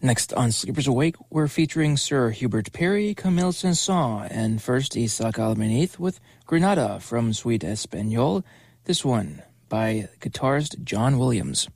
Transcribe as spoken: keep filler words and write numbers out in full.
Next on Sleepers Awake, we're featuring Sir Hubert Perry, Camille Saint-Saëns, and first Isaac Almenith with Granada from Suite Espanol, this one by guitarist John Williams.